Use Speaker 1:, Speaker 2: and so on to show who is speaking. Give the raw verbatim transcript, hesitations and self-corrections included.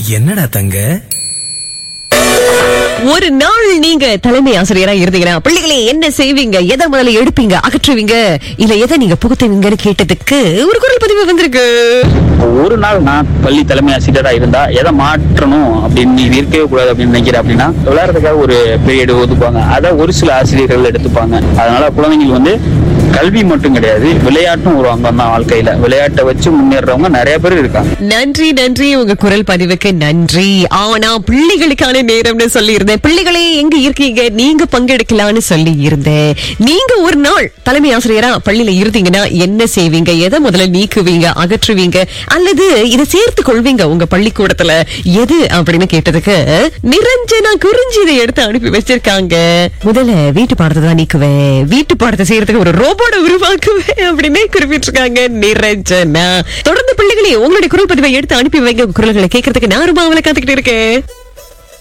Speaker 1: என்னடா தங்க?
Speaker 2: ஒரு நாள் நீங்க தலைமை ஆசிரியரா இருந்தீங்கன்னா பிள்ளைகளே என்ன செய்வீங்க, எதை முதல்ல எடுப்பீங்க, அகற்றுவீங்க, இல்ல எதை நீங்க புகுத்துவீங்கன்னு கேட்டதுக்கு ஒரு குரல் பதிவு வந்திருக்கு.
Speaker 3: ஒரு நாள் நான் பள்ளி தலைமை ஆசிரியரா இருந்தா எதை மாற்றணும் அப்படின்னு இருக்கவே கூடாது அப்படின்னு நினைக்கிறேன் அப்படின்னா, விளையாடுறதுக்காக ஒரு பீரியட் ஒதுக்குவாங்க. அதை ஒரு சில ஆசிரியர்கள் எடுத்துப்பாங்க. அதனால குழந்தைங்களுக்கு வந்து கல்வி மட்டும் கிடையாது, விளையாட்டும் ஒரு அங்கம் தான். வாழ்க்கையில விளையாட்டை வச்சு முன்னேறவங்க நிறைய பேர் இருக்காங்க.
Speaker 2: நன்றி நன்றி, உங்க குரல் பதிவுக்கு நன்றி. ஆனா பிள்ளைகளுக்கான நேரம்னு சொல்லி இருந்தேன். பிள்ளைகளே எங்க இருக்கீங்க, நீங்க பங்கெடுக்கலாம்னு சொல்லி இருந்தேன். நீங்க ஒரு நாள் தலைமை ஆசிரியரா பள்ளியில இருந்தீங்கன்னா என்ன செய்வீங்க, எதை முதல்ல நீக்குவீங்க, அகற்றுவீங்க, அல்லது இதை சேர்த்து கொள்வீங்க உங்க பள்ளிக்கூடத்துல, எது அப்படின்னு கேட்டதுக்கு நிரஞ்சனா குறிஞ்சி இதை எடுத்து அனுப்பி வச்சிருக்காங்க. முதல்ல வீட்டு பாடத்தை தான் நீக்குவேன், வீட்டு பாடத்தை செய்யறதுக்கு ஒரு ரோபோட உருவாக்குவேன் அப்படின்னு குறிப்பிட்டிருக்காங்க நிரஞ்சனா. தொடர்ந்து பிள்ளைகளே உங்களுடைய குரல் பதிவை எடுத்து அனுப்பி வைங்க. குரல்களை கேட்கறதுக்கு நான் ரொம்ப அவளை காத்துக்கிட்டு இருக்கேன்.